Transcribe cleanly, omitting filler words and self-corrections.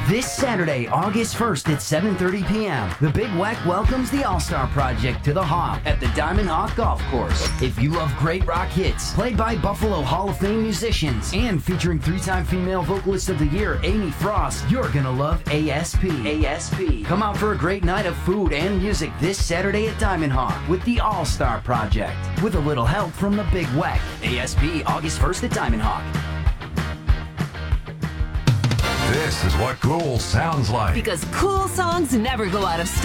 This Saturday, August 1st at 7:30 p.m., the Big Weck welcomes the All-Star Project to the Hawk at the Diamond Hawk Golf Course. If you love great rock hits, played by Buffalo Hall of Fame musicians, and featuring three-time female vocalist of the year, Amy Frost, you're gonna love ASP. ASP. Come out for a great night of food and music this Saturday at Diamond Hawk with the All-Star Project, with a little help from the Big Weck. ASP, August 1st at Diamond Hawk. This is what cool sounds like. Because cool songs never go out of style.